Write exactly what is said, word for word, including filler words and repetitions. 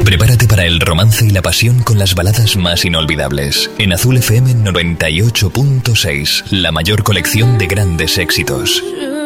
Prepárate para el romance y la pasión con las baladas más inolvidables. En Azul F M noventa y ocho punto seis, la mayor colección de grandes éxitos.